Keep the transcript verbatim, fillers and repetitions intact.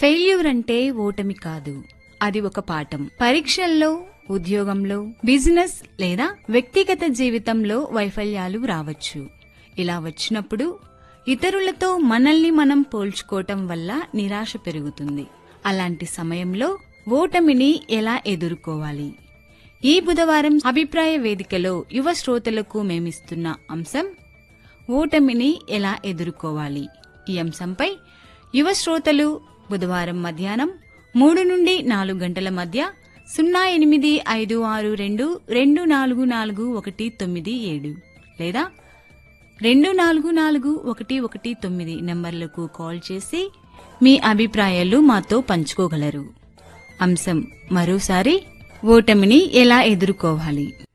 Failure అంటే ఓటమి కాదు, అది ఒక పాఠం. పరీక్షల్లో, ఉద్యోగంలో, బిజినెస్ లేదా వ్యక్తిగత జీవితంలో వైఫల్యాలు రావచ్చు. ఇలా వచ్చినప్పుడు ఇతరులతో మనల్ని మనం పోల్చుకోవటం వల్ల నిరాశ పెరుగుతుంది. అలాంటి సమయంలో ఓటమిని ఎలా ఎదుర్కోవాలి? ఈ బుధవారం అభిప్రాయ వేదికలో యువ శ్రోతలకు మేమిస్తున్న అంశం ఓటమిని ఎలా ఎదుర్కోవాలి. ఈ అంశంపై యువ శ్రోతలు బుధవారం మధ్యాహ్నం మూడు నుండి నాలుగు గంటల మధ్య సున్నా ఎనిమిది ఐదు ఆరు రెండు రెండు నాలుగు నాలుగు ఒకటి తొమ్మిది ఏడు లేదా రెండు నాలుగు నాలుగు ఒకటి ఒకటి తొమ్మిది నంబర్లకు కాల్ చేసి మీ అభిప్రాయాలు మాతో పంచుకోగలరు. అంశం మరోసారి, ఓటమిని ఎలా ఎదుర్కోవాలి.